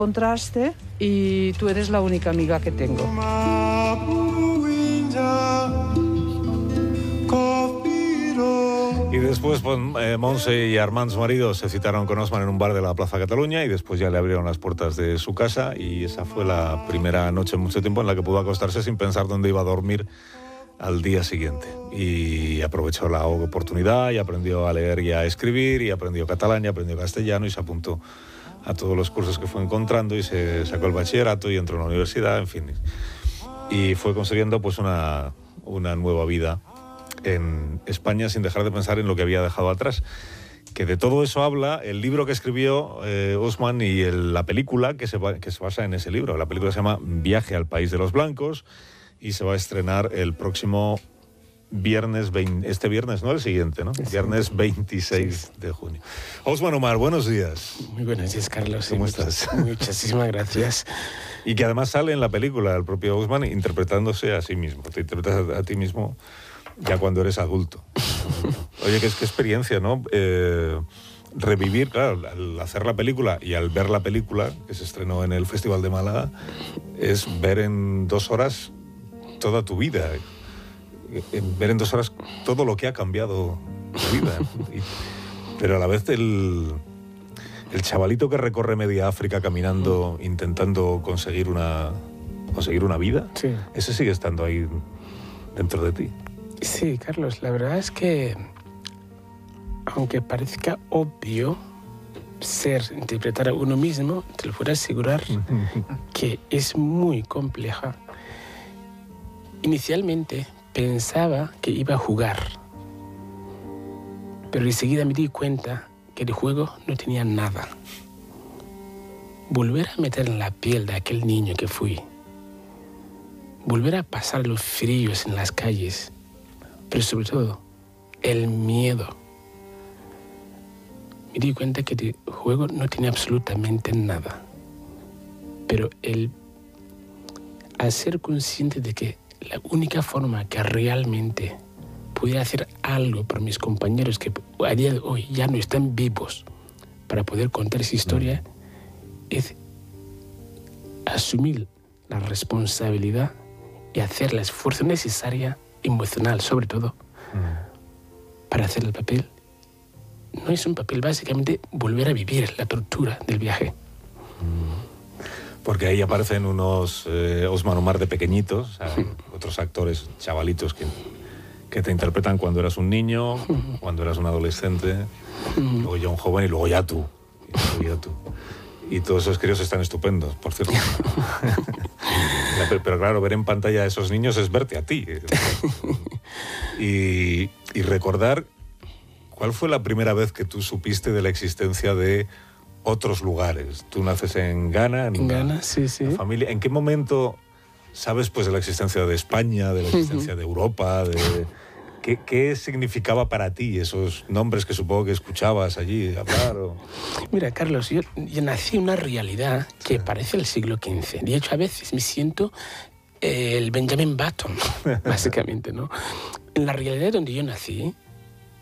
Contraste y tú eres la única amiga que tengo. Y después Montse y Armand, su marido, se citaron con Osman en un bar de la Plaza Cataluña y después ya le abrieron las puertas de su casa y esa fue la primera noche en mucho tiempo en la que pudo acostarse sin pensar dónde iba a dormir al día siguiente. Y aprovechó la oportunidad y aprendió a leer y a escribir y aprendió catalán y aprendió castellano y se apuntó a todos los cursos que fue encontrando y se sacó el bachillerato y entró a la universidad, en fin. Y fue consiguiendo pues una nueva vida en España sin dejar de pensar en lo que había dejado atrás. Que de todo eso habla el libro que escribió Osman y la película que se basa en ese libro. La película se llama Viaje al País de los Blancos y se va a estrenar el próximo viernes, este viernes, no el siguiente, ¿no? Sí. Viernes 26 de junio. Osman Omar, buenos días. Muy buenos días, Carlos. ¿Cómo estás? Muchísimas gracias. Y que además sale en la película el propio Osman interpretándose a sí mismo. Te interpretas a ti mismo ya cuando eres adulto. Oye, qué experiencia, ¿no? Revivir, claro, al hacer la película y al ver la película, que se estrenó en el Festival de Málaga, es ver en 2 horas toda tu vida. Ver en 2 horas todo lo que ha cambiado tu vida. Pero a la vez el chavalito que recorre media África caminando, intentando conseguir una vida, sí. Ese sigue estando ahí dentro de ti. Sí, Carlos, la verdad es que aunque parezca obvio interpretar a uno mismo, te lo puedo asegurar que es muy compleja. Inicialmente pensaba que iba a jugar, pero enseguida me di cuenta que de juego no tenía nada. Volver a meter en la piel de aquel niño que fui, volver a pasar los fríos en las calles, pero sobre todo el miedo. Me di cuenta que de juego no tenía absolutamente nada, pero al ser consciente de que la única forma que realmente pudiera hacer algo por mis compañeros que a día de hoy ya no están vivos para poder contar esa historia es asumir la responsabilidad y hacer el esfuerzo necesario, emocional sobre todo, para hacer el papel. No es un papel, básicamente volver a vivir la tortura del viaje. Porque ahí aparecen unos Osman Omar de pequeñitos, o sea, otros actores chavalitos que te interpretan cuando eras un niño, cuando eras un adolescente, luego ya un joven y luego ya tú. Y todos esos críos están estupendos, por cierto. Pero claro, ver en pantalla a esos niños es verte a ti. Y recordar cuál fue la primera vez que tú supiste de la existencia de otros lugares. Tú naces en Ghana. En Ghana, sí. Familia. ¿En qué momento sabes pues de la existencia de España, de la existencia de Europa, de qué significaba para ti esos nombres que supongo que escuchabas allí hablar? Mira, Carlos, yo nací en una realidad que parece el siglo XV. De hecho, a veces me siento el Benjamin Button, básicamente, ¿no? En la realidad donde yo nací,